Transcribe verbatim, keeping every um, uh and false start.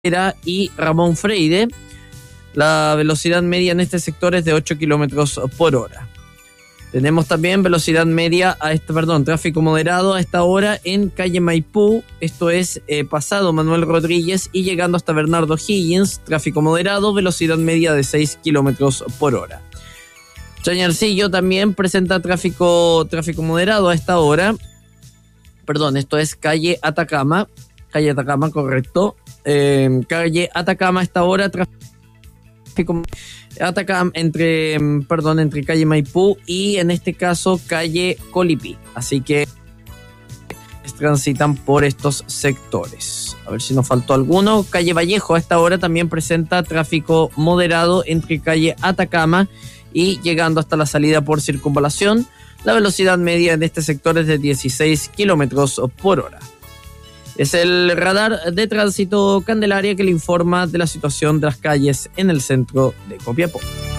y Ramón Freire. La velocidad media en este sector es de ocho kilómetros por hora. Tenemos también velocidad media, a este, perdón, tráfico moderado a esta hora en calle Maipú, esto es eh, pasado Manuel Rodríguez y llegando hasta Bernardo Higgins, tráfico moderado, velocidad media de seis kilómetros por hora. Chañarcillo también presenta tráfico, tráfico moderado a esta hora, perdón, esto es calle Atacama, calle Atacama, correcto, eh, calle Atacama a esta hora, tráfico Atacama entre, perdón, entre calle Maipú y en este caso calle Colipí, así que transitan por estos sectores. A ver si nos faltó alguno. Calle Vallejo a esta hora también presenta tráfico moderado entre calle Atacama y llegando hasta la salida por circunvalación. La velocidad media en este sector es de dieciséis kilómetros por hora. Es el radar de tránsito Candelaria que le informa de la situación de las calles en el centro de Copiapó.